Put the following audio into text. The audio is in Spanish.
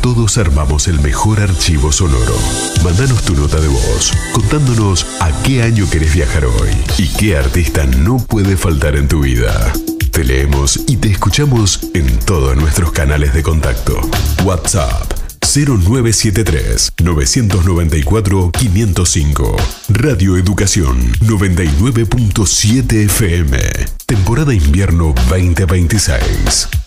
todos armamos el mejor archivo sonoro. Mándanos tu nota de voz, contándonos a qué año querés viajar hoy y qué artista no puede faltar en tu vida. Te leemos y te escuchamos en todos nuestros canales de contacto. WhatsApp 0973 994 505. Radio Educación 99.7 FM. Temporada invierno 2026.